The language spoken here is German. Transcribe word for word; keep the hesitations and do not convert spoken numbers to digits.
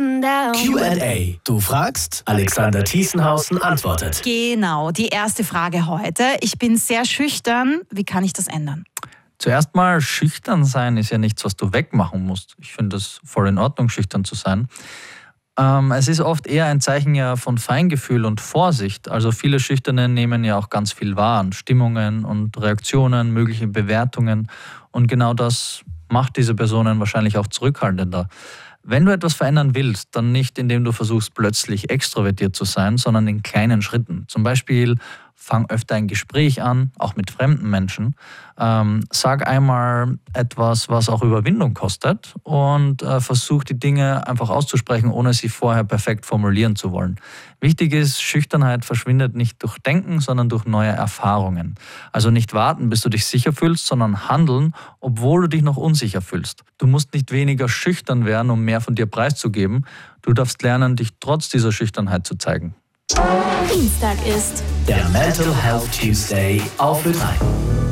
feeling down. Q and A. Du fragst, Alexander Thiesenhausen antwortet. Genau, die erste Frage heute. Ich bin sehr schüchtern. Wie kann ich das ändern? Zuerst mal, schüchtern sein ist ja nichts, was du wegmachen musst. Ich finde es voll in Ordnung, schüchtern zu sein. Ähm, es ist oft eher ein Zeichen ja von Feingefühl und Vorsicht. Also viele Schüchterne nehmen ja auch ganz viel wahr an Stimmungen und Reaktionen, mögliche Bewertungen. Und genau das macht diese Personen wahrscheinlich auch zurückhaltender. Wenn du etwas verändern willst, dann nicht, indem du versuchst, plötzlich extrovertiert zu sein, sondern in kleinen Schritten. Zum Beispiel, fang öfter ein Gespräch an, auch mit fremden Menschen. Ähm, sag einmal etwas, was auch Überwindung kostet und äh, versuch die Dinge einfach auszusprechen, ohne sie vorher perfekt formulieren zu wollen. Wichtig ist, Schüchternheit verschwindet nicht durch Denken, sondern durch neue Erfahrungen. Also nicht warten, bis du dich sicher fühlst, sondern handeln, obwohl du dich noch unsicher fühlst. Du musst nicht weniger schüchtern werden, um mehr von dir preiszugeben. Du darfst lernen, dich trotz dieser Schüchternheit zu zeigen. Dienstag ist Der Mental Health Tuesday auf Ö drei.